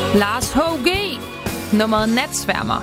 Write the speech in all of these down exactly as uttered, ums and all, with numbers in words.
Lars H G, nummeret Natsværmer.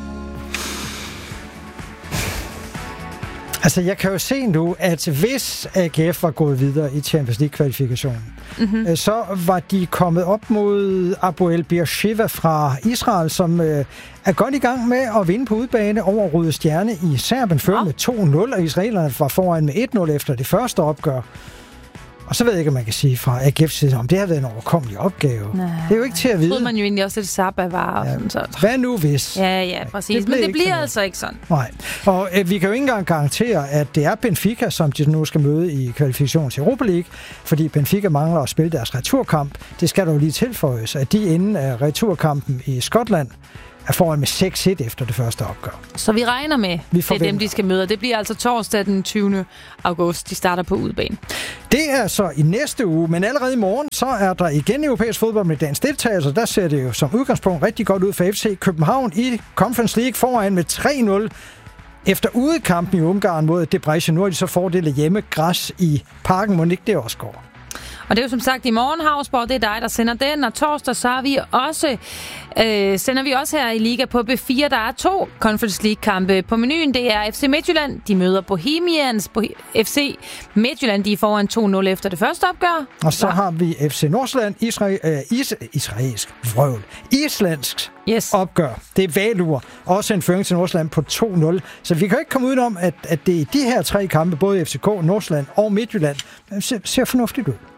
Altså, jeg kan jo se nu, at hvis A G F var gået videre i Champions League-kvalifikationen, mm-hmm. så var de kommet op mod Hapoel Beersheva fra Israel, som øh, er godt i gang med at vinde på udebane over Røde Stjerne i Serbien, før ja. med to nul, og israelerne var foran med et nul efter det første opgør. Og så ved jeg ikke, om man kan sige fra A G F's side, om det har været en overkommelig opgave. Nej. Det er jo ikke til at vide. Det troede man jo egentlig også, at Sabah var. Og ja. sådan, så. Hvad nu hvis? Ja, ja, præcis. Det Men det bliver altså ikke sådan. Nej. Og øh, vi kan jo ikke engang garantere, at det er Benfica, som de nu skal møde i kvalifikationen til Europa League, fordi Benfica mangler at spille deres returkamp. Det skal dog lige tilføjes, at de inden af returkampen i Skotland er foran med seks et efter det første opgør. Så vi regner med, vi det er dem, de skal møde. Det bliver altså torsdag den tyvende august. De starter på udebane. Det er så i næste uge, men allerede i morgen, så er der igen europæisk fodbold med dansk deltagelse. Der ser det jo som udgangspunkt rigtig godt ud for F C København i Conference League foran med tre nul. Efter udekampen i Ungarn mod Debrecen, nu har de så fordelt hjemme græs i Parken. Må ikke det også går? Og det er jo som sagt i morgen, Havsborg, det er dig, der sender den. Og torsdag, så er vi også, øh, sender vi også her i Liga på B fire. Der er to Conference League-kampe på menuen. Det er F C Midtjylland, de møder Bohemians. F C Midtjylland, de er foran to nul efter det første opgør. Og så har vi F C Nordsjælland, Israel, øh, is, israelsk vrøvl, islandsk yes. opgør. Det er Valur, også en føring til Nordsjælland på to nul. Så vi kan ikke komme udenom, at, at det er de her tre kampe, både F C K, Nordsjælland og Midtjylland, ser, ser fornuftigt ud.